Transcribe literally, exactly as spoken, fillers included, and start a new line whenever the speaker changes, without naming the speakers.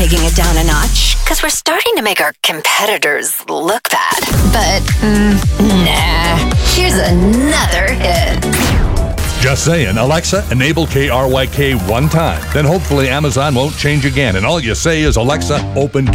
taking it down a notch because we're starting to make our competitors look bad. But, mm, nah. Here's another hit.
Just saying, Alexa, enable K R Y K one time. Then hopefully Amazon won't change again, and all you say is, Alexa, open